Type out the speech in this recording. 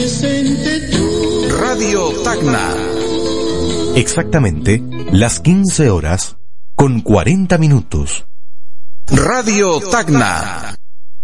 Radio Tacna. Exactamente las 15 horas con 40 minutos. Radio Tacna.